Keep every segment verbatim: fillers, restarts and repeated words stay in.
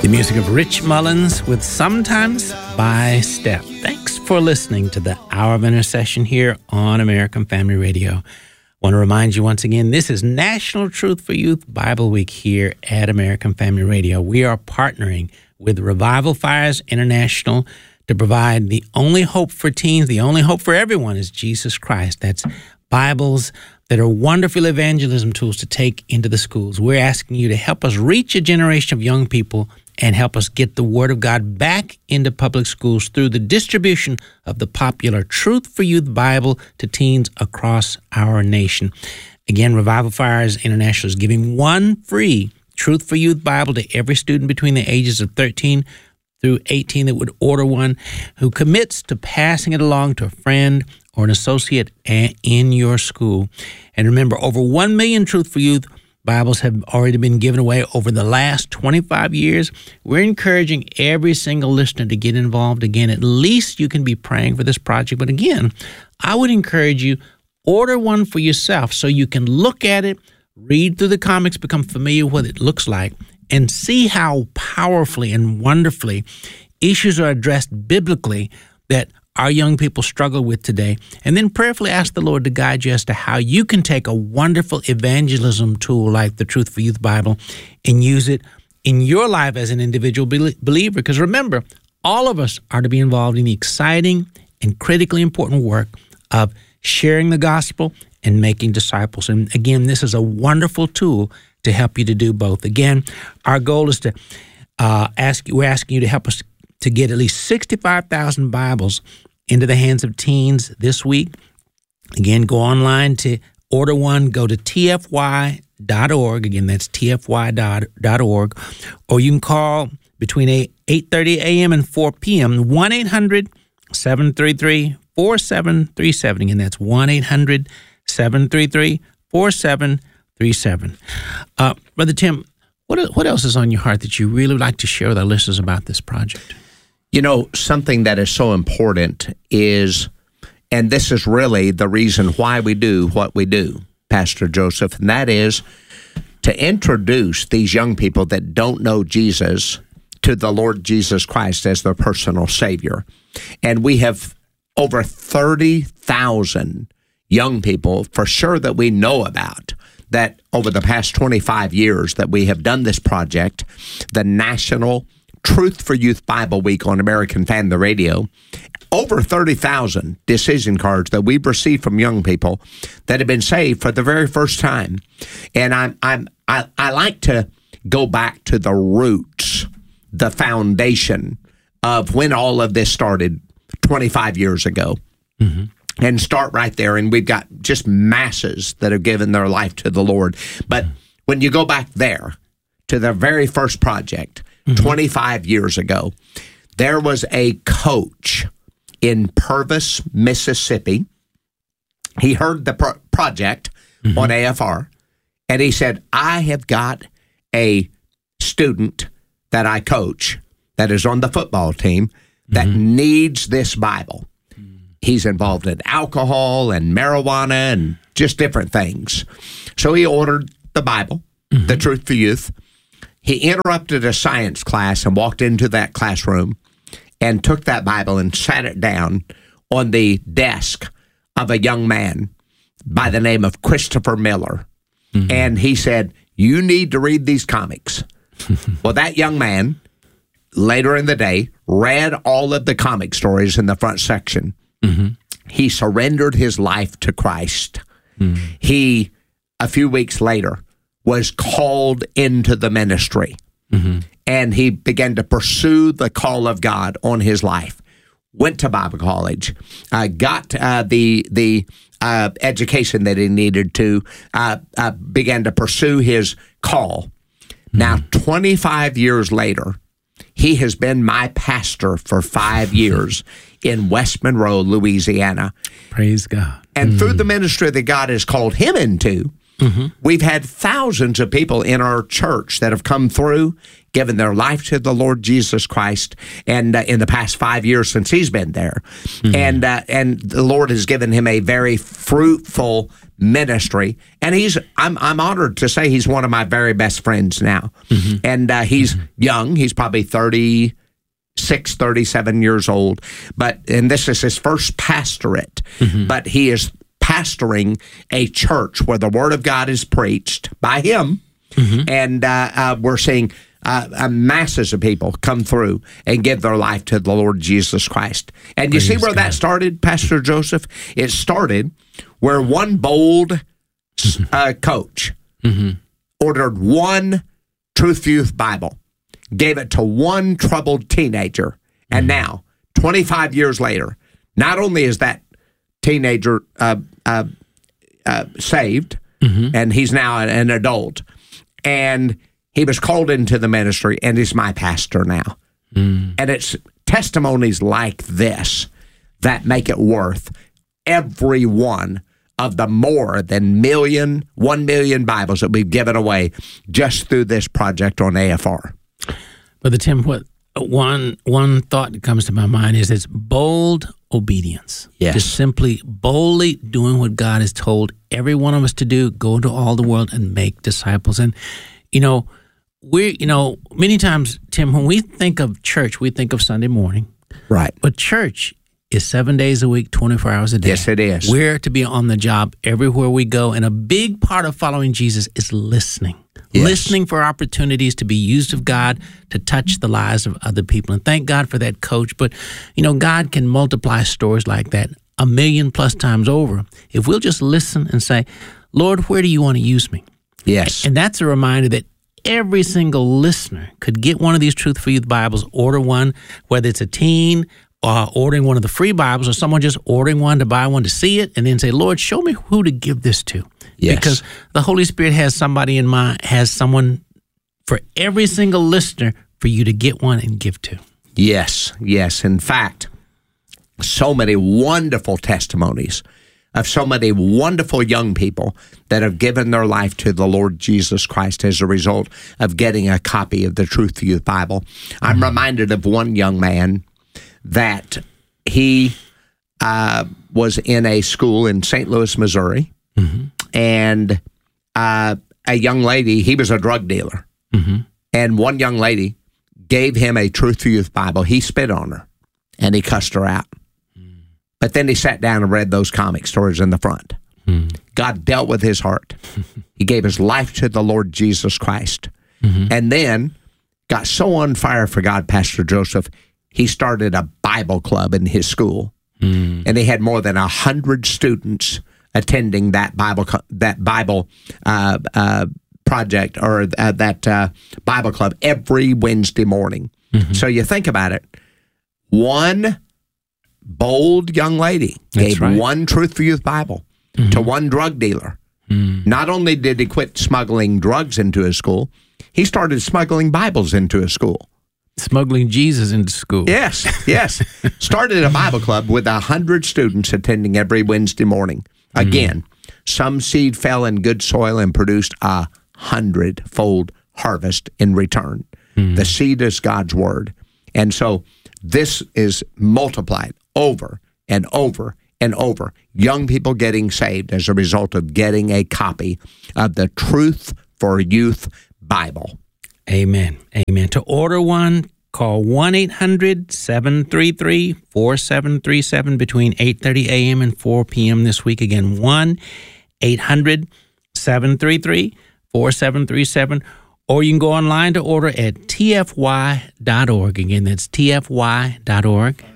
The music of Rich Mullins with Sometimes by Step. Thanks for listening to the Hour of Intercession here on American Family Radio. I want to remind you once again, this is National Truth for Youth Bible Week here at American Family Radio. We are partnering with Revival Fires International to provide the only hope for teens, the only hope for everyone is Jesus Christ. That's Bibles that are wonderful evangelism tools to take into the schools. We're asking you to help us reach a generation of young people and help us get the Word of God back into public schools through the distribution of the popular Truth for Youth Bible to teens across our nation. Again, Revival Fires International is giving one free Truth for Youth Bible to every student between the ages of thirteen through eighteen that would order one, who commits to passing it along to a friend or an associate in your school. And remember, over one million Truth for Youth Bibles have already been given away over the last twenty-five years. We're encouraging every single listener to get involved. Again, at least you can be praying for this project. But again, I would encourage you, order one for yourself so you can look at it, read through the comics, become familiar with what it looks like, and see how powerfully and wonderfully issues are addressed biblically that our young people struggle with today, and then prayerfully ask the Lord to guide you as to how you can take a wonderful evangelism tool like the Truth for Youth Bible and use it in your life as an individual believer. Because remember, all of us are to be involved in the exciting and critically important work of sharing the gospel and making disciples. And again, this is a wonderful tool to help you to do both. Again, our goal is to uh, ask you, we're asking you to help us to get at least sixty-five thousand Bibles into the hands of teens this week. Again, go online to order one. Go to T F Y dot org. Again, that's T F Y dot org. Or you can call between eight thirty a.m. and four p.m. one eight hundred seven three three four seven three seven. Again, that's one eight hundred seven three three four seven three seven. Uh, Brother Tim, what what else is on your heart that you really would like to share with our listeners about this project? You know, something that is so important is, and this is really the reason why we do what we do, Pastor Joseph, and that is to introduce these young people that don't know Jesus to the Lord Jesus Christ as their personal Savior. And we have over thirty thousand young people for sure that we know about that over the past twenty-five years that we have done this project, the National Truth for Youth Bible Week on American Family Radio. Over thirty thousand decision cards that we've received from young people that have been saved for the very first time. And I'm, I'm, I, I like to go back to the roots, the foundation of when all of this started twenty-five years ago. Mm-hmm. And start right there. And we've got just masses that have given their life to the Lord. But when you go back there to the very first project, mm-hmm. twenty-five years ago, there was a coach in Purvis, Mississippi. He heard the pro- project mm-hmm. on A F R, and he said, I have got a student that I coach that is on the football team that mm-hmm. needs this Bible. He's involved in alcohol and marijuana and just different things. So he ordered the Bible, mm-hmm. the Truth for Youth. He interrupted a science class and walked into that classroom and took that Bible and sat it down on the desk of a young man by the name of Christopher Miller. Mm-hmm. And he said, you need to read these comics. Well, that young man, later in the day, read all of the comic stories in the front section. Mm-hmm. He surrendered his life to Christ. Mm-hmm. He, a few weeks later, was called into the ministry. Mm-hmm. And he began to pursue the call of God on his life. Went to Bible college, uh, got uh, the the uh, education that he needed to, uh, uh, began to pursue his call. Mm-hmm. Now, twenty-five years later, he has been my pastor for five years in West Monroe, Louisiana. Praise God. And mm. through the ministry that God has called him into, Mm-hmm. We've had thousands of people in our church that have come through, given their life to the Lord Jesus Christ, and uh, in the past five years since he's been there. Mm-hmm. And uh, and the Lord has given him a very fruitful ministry. And he's I'm I'm honored to say he's one of my very best friends now. Mm-hmm. And uh, he's mm-hmm. young. He's probably thirty-six, thirty-seven years old. But and this is his first pastorate. Mm-hmm. But he is pastoring a church where the Word of God is preached by him, mm-hmm. and uh, uh, we're seeing uh, uh, masses of people come through and give their life to the Lord Jesus Christ. And you Praise see where God. That started, Pastor Joseph? It started where one bold mm-hmm. uh, coach mm-hmm. ordered one Truth Youth Bible, gave it to one troubled teenager, and mm-hmm. now, twenty-five years later, not only is that teenager uh, uh, uh, saved, mm-hmm. and he's now an, an adult, and he was called into the ministry, and he's my pastor now. Mm. And it's testimonies like this that make it worth every one of the more than million, one million Bibles that we've given away just through this project on A F R. Brother Tim, what one one thought that comes to my mind is it's bold obedience. Yes. Just simply boldly doing what God has told every one of us to do, go into all the world and make disciples. And, you know, we you know, many times, Tim, when we think of church, we think of Sunday morning. Right. But church is seven days a week, twenty-four hours a day. Yes, it is. We're to be on the job everywhere we go. And a big part of following Jesus is listening. Yes. Listening for opportunities to be used of God to touch the lives of other people. And thank God for that coach. But, you know, God can multiply stories like that a million plus times over if we'll just listen and say, Lord, where do you want to use me? Yes. And that's a reminder that every single listener could get one of these Truth for Youth Bibles, order one, whether it's a teen or ordering one of the free Bibles or someone just ordering one to buy one to see it and then say, Lord, show me who to give this to. Yes. Because the Holy Spirit has somebody in mind, has someone for every single listener for you to get one and give to. Yes, yes. In fact, so many wonderful testimonies of so many wonderful young people that have given their life to the Lord Jesus Christ as a result of getting a copy of the Truth for Youth Bible. Mm-hmm. I'm reminded of one young man that he uh, was in a school in Saint Louis, Missouri, mm-hmm. and uh, a young lady, he was a drug dealer, mm-hmm. and one young lady gave him a Truth for Youth Bible. He spit on her, and he cussed her out. Mm. But then he sat down and read those comic stories in the front. Mm. God dealt with his heart. He gave his life to the Lord Jesus Christ, mm-hmm. and then got so on fire for God, Pastor Joseph, he started a Bible club in his school, mm. and they had more than a hundred students attending that Bible that Bible uh, uh, project or uh, that uh, Bible club every Wednesday morning. Mm-hmm. So you think about it, one bold young lady That's gave right. one Truth for Youth Bible mm-hmm. to one drug dealer. Mm. Not only did he quit smuggling drugs into his school, he started smuggling Bibles into his school. Smuggling Jesus into school. Yes, yes. Started a Bible club with a hundred students attending every Wednesday morning. Again, mm-hmm. some seed fell in good soil and produced a hundredfold harvest in return. Mm-hmm. The seed is God's word. And so this is multiplied over and over and over. Young people getting saved as a result of getting a copy of the Truth for Youth Bible. Amen. Amen. To order one, call one eight hundred seven three three four seven three seven between eight thirty a.m. and four p.m. this week. Again, one eight hundred seven three three four seven three seven. Or you can go online to order at T F Y dot org. Again, that's T F Y dot org.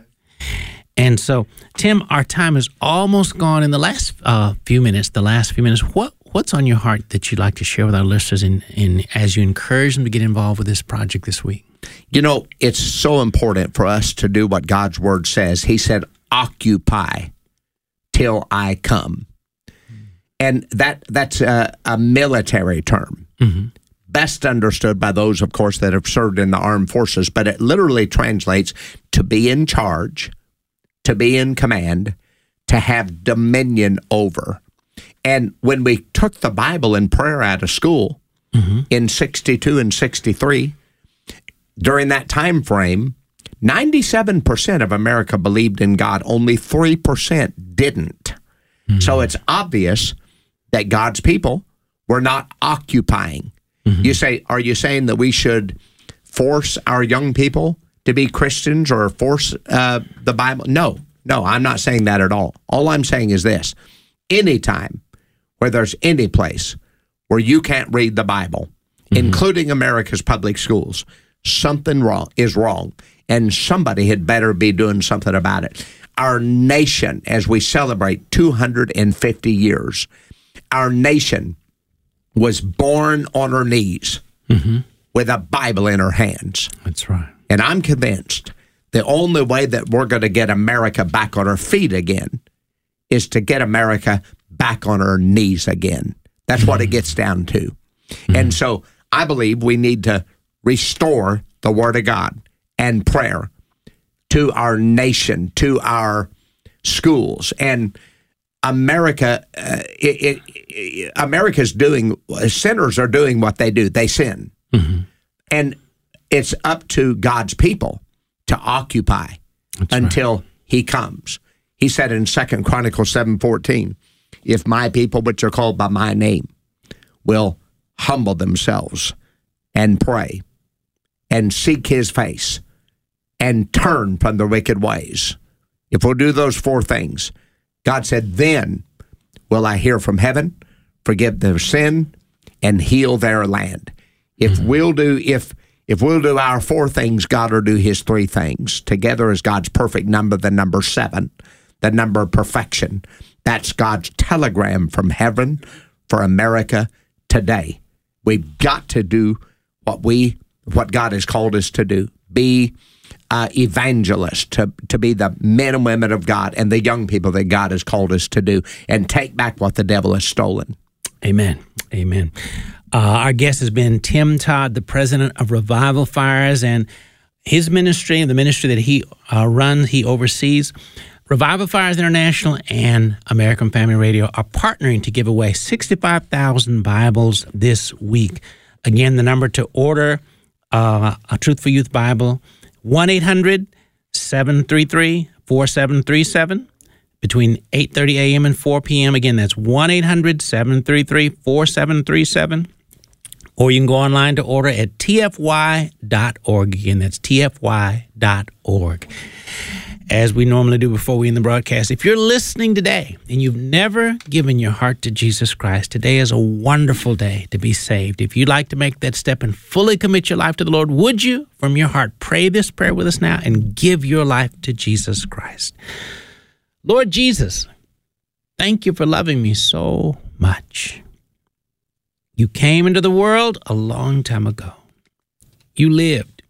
And so, Tim, our time is almost gone. In the last uh, few minutes, the last few minutes, what what's on your heart that you'd like to share with our listeners in, in as you encourage them to get involved with this project this week? You know, it's so important for us to do what God's word says. He said, occupy till I come. Mm-hmm. And that that's a, a military term. Mm-hmm. Best understood by those, of course, that have served in the armed forces, but it literally translates to be in charge, to be in command, to have dominion over. And when we took the Bible and prayer out of school mm-hmm. in sixty-two and sixty-three, during that time frame, ninety-seven percent of America believed in God. Only three percent didn't. Mm-hmm. So it's obvious that God's people were not occupying. Mm-hmm. You say, are you saying that we should force our young people to be Christians or force uh, the Bible? No, no, I'm not saying that at all. All I'm saying is this. Anytime where there's any place where you can't read the Bible, mm-hmm. including America's public schools, something wrong is wrong, and somebody had better be doing something about it. Our nation, as we celebrate two hundred fifty years, our nation was born on her knees mm-hmm. with a Bible in her hands. That's right. And I'm convinced the only way that we're going to get America back on her feet again is to get America back on her knees again. That's mm-hmm. what it gets down to. Mm-hmm. And so I believe we need to restore the Word of God and prayer to our nation, to our schools. And America, uh, it, it, America's doing, sinners are doing what they do. They sin. Mm-hmm. And it's up to God's people to occupy That's until right. he comes. He said in Second Chronicles seven fourteen, if my people, which are called by my name, will humble themselves and pray and seek his face and turn from the wicked ways. If we'll do those four things, God said, then will I hear from heaven, forgive their sin, and heal their land. If mm-hmm. we'll do if if we'll do our four things, God will do his three things. Together is God's perfect number, the number seven, the number of perfection. That's God's telegram from heaven for America today. We've got to do what we what God has called us to do. Be uh, evangelists, to, to be the men and women of God and the young people that God has called us to do, and take back what the devil has stolen. Amen. Amen. Uh, our guest has been Tim Todd, the president of Revival Fires, and his ministry, the ministry that he uh, runs, he oversees. Revival Fires International and American Family Radio are partnering to give away sixty-five thousand Bibles this week. Again, the number to order uh, a Truth for Youth Bible, one eight hundred seven three three four seven three seven. Between eight thirty a.m. and four p.m. Again, that's one eight hundred seven three three four seven three seven. Or you can go online to order at T F Y dot org. Again, that's T F Y dot org. As we normally do before we end the broadcast, if you're listening today and you've never given your heart to Jesus Christ, today is a wonderful day to be saved. If you'd like to make that step and fully commit your life to the Lord, would you, from your heart, pray this prayer with us now and give your life to Jesus Christ? Lord Jesus, thank you for loving me so much. You came into the world a long time ago. You lived.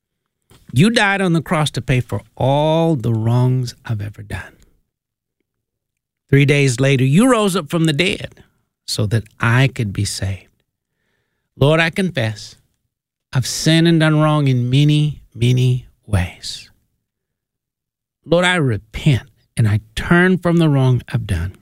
You died on the cross to pay for all the wrongs I've ever done. Three days later, you rose up from the dead so that I could be saved. Lord, I confess I've sinned and done wrong in many, many ways. Lord, I repent and I turn from the wrong I've done.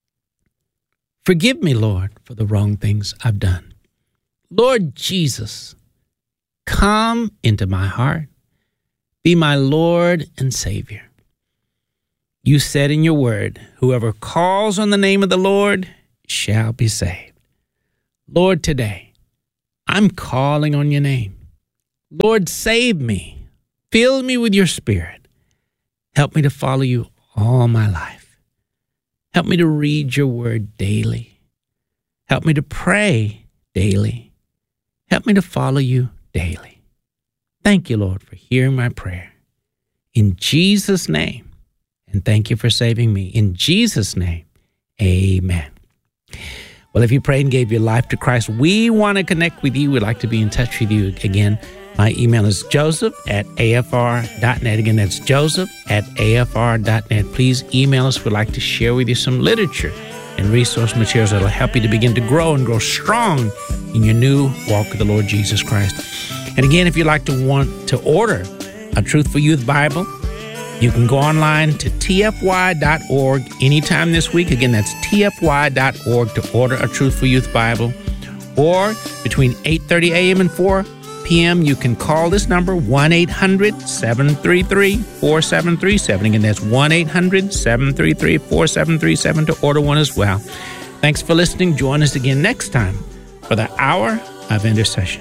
Forgive me, Lord, for the wrong things I've done. Lord Jesus, come into my heart. Be my Lord and Savior. You said in your word, whoever calls on the name of the Lord shall be saved. Lord, today, I'm calling on your name. Lord, save me. Fill me with your Spirit. Help me to follow you all my life. Help me to read your word daily. Help me to pray daily. Help me to follow you daily. Thank you, Lord, for hearing my prayer. In Jesus' name, and thank you for saving me. In Jesus' name, amen. Well, if you prayed and gave your life to Christ, we want to connect with you. We'd like to be in touch with you again. My email is joseph at A F R dot net. Again, that's joseph at A F R dot net. Please email us. We'd like to share with you some literature and resource materials that will help you to begin to grow and grow strong in your new walk with the Lord Jesus Christ. And again, if you'd like to want to order a Truth for Youth Bible, You can go online to T F Y dot org anytime this week. Again, that's T F Y dot org to order a Truth for Youth Bible. Or between eight thirty a.m. and four p.m., you can call this number, one eight hundred seven three three four seven three seven. Again, that's one eight hundred seven three three four seven three seven to order one as well. Thanks for listening. Join us again next time for the Hour of Intercession.